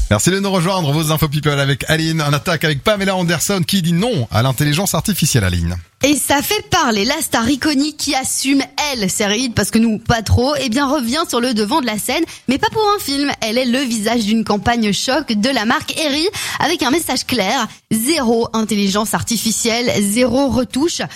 Merci de nous rejoindre. Vos infos people avec Aline. On attaque avec Pamela Anderson qui dit non à l'intelligence artificielle, Aline. Et ça fait parler. La star iconique qui assume, elle, ses rides, parce que nous, pas trop, revient sur le devant de la scène. Mais pas pour un film. Elle est le visage d'une campagne choc de la marque Eri avec un message clair. 0 intelligence artificielle, 0 retouche.